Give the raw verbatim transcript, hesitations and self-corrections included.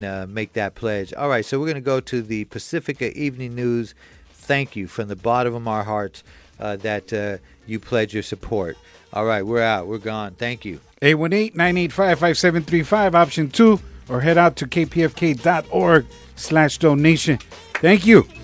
uh, make that pledge. All right, so we're going to go to the Pacifica Evening News. Thank you from the bottom of our hearts uh, that uh, you pledge your support. All right, we're out. We're gone. Thank you. eight one eight, nine eight five, five seven three five, option two, or head out to kpfk.org slash donation. Thank you.